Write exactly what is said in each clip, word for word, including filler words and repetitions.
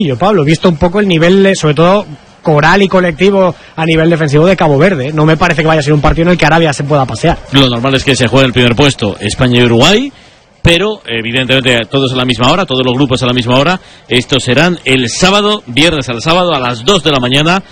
Yo, Pablo, he visto un poco el nivel, sobre todo coral y colectivo a nivel defensivo de Cabo Verde. No me parece que vaya a ser un partido en el que Arabia se pueda pasear. Lo normal es que se juegue el primer puesto España y Uruguay, pero evidentemente todos a la misma hora, todos los grupos a la misma hora. Estos serán el sábado, viernes al sábado a las dos de la mañana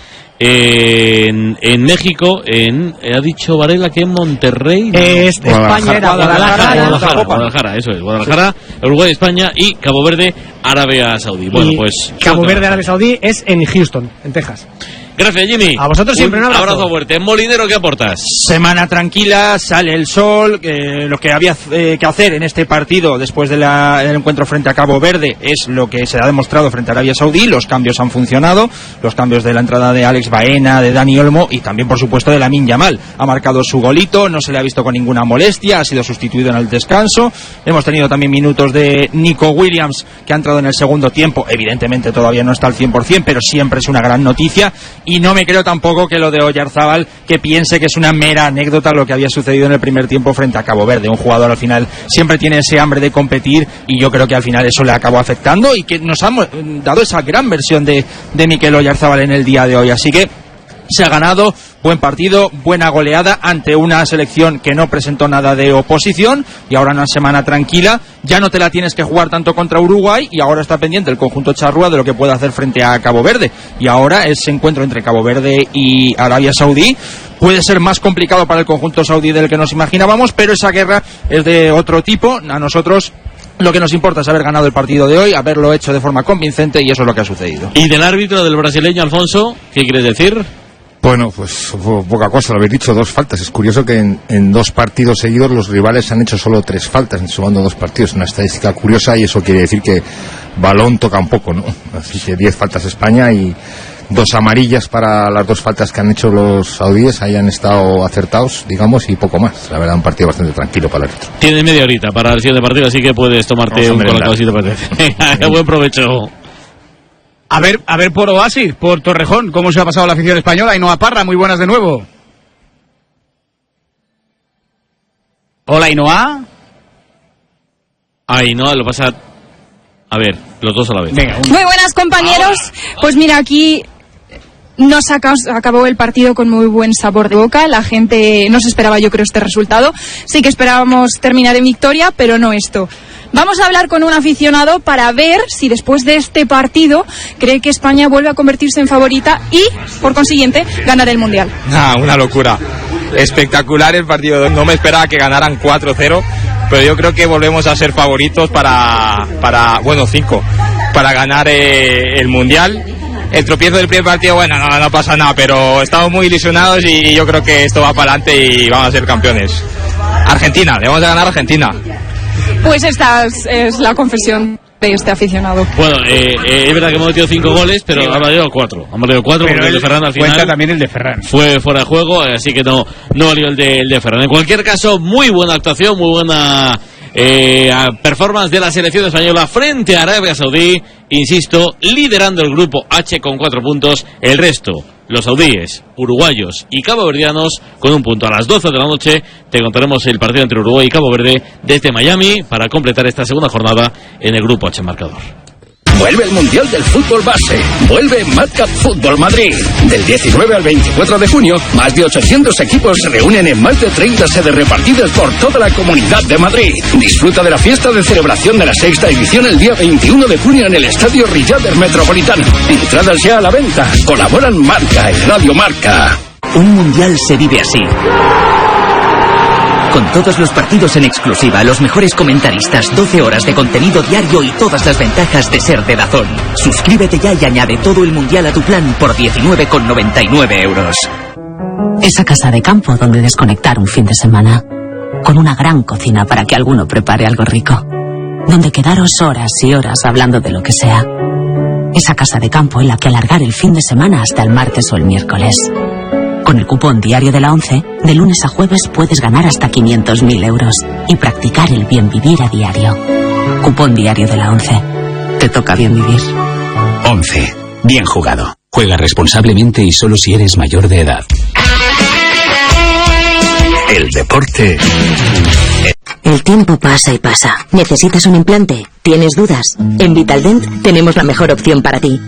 en, en México, en ha dicho Varela que en Monterrey, eh, es, España era Guadalajara, Guadalajara, Guadalajara, Guadalajara, eso es, Guadalajara, Uruguay, España y Cabo Verde, Arabia Saudí. Bueno, y pues Cabo Verde, Arabia Saudí es en Houston, en Texas. Gracias, Jimmy. A vosotros siempre un, un abrazo. abrazo fuerte. Molinero, ¿qué aportas? Semana tranquila, sale el sol. Eh, lo que había eh, que hacer en este partido después de la, del encuentro frente a Cabo Verde es lo que se ha demostrado frente a Arabia Saudí. Los cambios han funcionado. Los cambios de la entrada de Alex Baena, de Dani Olmo y también, por supuesto, de Lamine Yamal. Ha marcado su golito, no se le ha visto con ninguna molestia, ha sido sustituido en el descanso. Hemos tenido también minutos de Nico Williams, que ha entrado en el segundo tiempo. Evidentemente todavía no está al cien por ciento, pero siempre es una gran noticia. Y no me creo tampoco que lo de Oyarzábal, que piense que es una mera anécdota lo que había sucedido en el primer tiempo frente a Cabo Verde. Un jugador al final siempre tiene ese hambre de competir y yo creo que al final eso le acabó afectando y que nos ha dado esa gran versión de, de Mikel Oyarzábal en el día de hoy. Así que se ha ganado, buen partido, buena goleada ante una selección que no presentó nada de oposición y ahora una semana tranquila, ya no te la tienes que jugar tanto contra Uruguay y ahora está pendiente el conjunto charrúa de lo que puede hacer frente a Cabo Verde y ahora ese encuentro entre Cabo Verde y Arabia Saudí puede ser más complicado para el conjunto saudí del que nos imaginábamos, pero esa guerra es de otro tipo. A nosotros lo que nos importa es haber ganado el partido de hoy, haberlo hecho de forma convincente y eso es lo que ha sucedido. ¿Y del árbitro, del brasileño, Alfonso, qué quieres decir? Bueno, pues poca cosa, lo habéis dicho, dos faltas. Es curioso que en, en dos partidos seguidos los rivales han hecho solo tres faltas, sumando dos partidos. Una estadística curiosa y eso quiere decir que balón toca un poco, ¿no? Así que diez faltas España y dos amarillas para las dos faltas que han hecho los saudíes. Ahí han estado acertados, digamos, y poco más. La verdad, un partido bastante tranquilo para el árbitro. Tienes media horita para el siguiente partido, así que puedes tomarte un colacao si te parece. Buen provecho. A ver, a ver por Oasis, por Torrejón, ¿cómo se ha pasado la afición española? Ainhoa Parra, muy buenas de nuevo. Hola, Ainhoa. Ainhoa, lo pasa... A ver, los dos a la vez. Venga, un... Muy buenas, compañeros. Pues mira, aquí nos acabó el partido con muy buen sabor de boca. La gente no se esperaba, yo creo, este resultado. Sí que esperábamos terminar en victoria, pero no esto. Vamos a hablar con un aficionado para ver si después de este partido cree que España vuelve a convertirse en favorita y, por consiguiente, ganar el Mundial. Nah, una locura. Espectacular el partido. No me esperaba que ganaran cuatro cero, pero yo creo que volvemos a ser favoritos para, para bueno, cinco, para ganar eh, el Mundial. El tropiezo del primer partido, bueno, no, no pasa nada, pero estamos muy ilusionados y yo creo que esto va para adelante y vamos a ser campeones. Argentina, debemos de ganar a Argentina. Pues esta es, es la confesión de este aficionado. Bueno, eh, eh, es verdad que hemos metido cinco goles, pero han valido cuatro. Han valido cuatro porque el de Ferran al final cuenta también el de Ferran. Fue fuera de juego, así que no, no valió el de, el de Ferran. En cualquier caso, muy buena actuación, muy buena eh, performance de la selección española frente a Arabia Saudí. Insisto, liderando el grupo H con cuatro puntos. El resto, los saudíes, uruguayos y caboverdianos con un punto. A las doce de la noche te contaremos el partido entre Uruguay y Cabo Verde desde Miami para completar esta segunda jornada en el grupo H marcador. Vuelve el Mundial del Fútbol Base. Vuelve Madcap Fútbol Madrid. Del diecinueve al veinticuatro de junio, más de ochocientos equipos se reúnen en más de treinta sedes repartidas por toda la Comunidad de Madrid. Disfruta de la fiesta de celebración de la sexta edición el día veintiuno de junio en el Estadio Riader Metropolitano. Entradas ya a la venta. Colaboran Marca y Radio Marca. Un Mundial se vive así. Con todos los partidos en exclusiva, los mejores comentaristas, doce horas de contenido diario y todas las ventajas de ser de DAZN. Suscríbete ya y añade todo el Mundial a tu plan por diecinueve con noventa y nueve euros. Esa casa de campo donde desconectar un fin de semana. Con una gran cocina para que alguno prepare algo rico. Donde quedaros horas y horas hablando de lo que sea. Esa casa de campo en la que alargar el fin de semana hasta el martes o el miércoles. Con el cupón diario de la ONCE, de lunes a jueves puedes ganar hasta quinientos mil euros y practicar el bien vivir a diario. Cupón diario de la ONCE. Te toca bien vivir. ONCE. Bien jugado. Juega responsablemente y solo si eres mayor de edad. El deporte. El tiempo pasa y pasa. ¿Necesitas un implante? ¿Tienes dudas? En Vitaldent tenemos la mejor opción para ti.